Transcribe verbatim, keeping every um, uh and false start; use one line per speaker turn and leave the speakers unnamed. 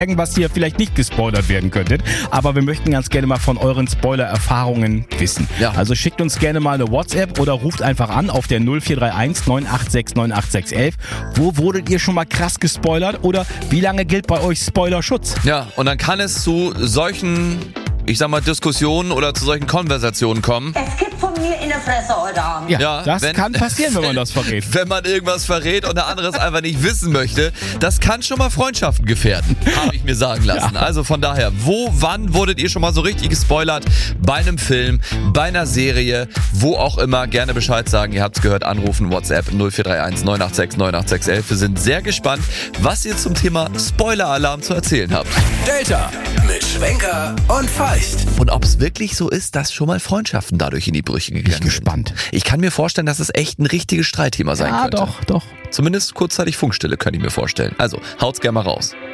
irgendwas hier vielleicht nicht gespoilert werden könntet. Aber wir möchten ganz gerne mal von euren Spoiler-Erfahrungen wissen.
Ja.
Also schickt uns gerne mal eine WhatsApp oder ruft einfach an auf der null vier drei eins neun acht sechs neun acht sechs eins eins. Wo wurdet ihr schon mal krass gespoilert oder wie lange gilt bei euch Spoilerschutz?
Ja, und dann kann es zu solchen, ich sag mal, Diskussionen oder zu solchen Konversationen kommen.
Es gibt von mir in der Fresse heute Abend.
Ja,
Ja,
das
wenn-
kann passieren, wenn man das verrät.
Wenn man irgendwas verrät und der andere es einfach nicht wissen möchte, das kann schon mal Freundschaften gefährden, habe ich mir sagen lassen. Also von daher, wo, wann wurdet ihr schon mal so richtig gespoilert? Bei einem Film, bei einer Serie, wo auch immer. Gerne Bescheid sagen, ihr habt's gehört, anrufen, WhatsApp null vier drei eins neun acht sechs neun acht sechs eins eins. Wir sind sehr gespannt, was ihr zum Thema Spoiler-Alarm zu erzählen habt.
Delta mit Schwenker und Feist.
Und ob es wirklich so ist, dass schon mal Freundschaften dadurch in die Brüche gegangen sind.
Gespannt.
Ich kann mir vorstellen, dass es echt ein richtiges Streitthema sein
Ja,
könnte.
doch, doch.
Zumindest kurzzeitig Funkstille, kann ich mir vorstellen. Also, haut's gerne mal raus.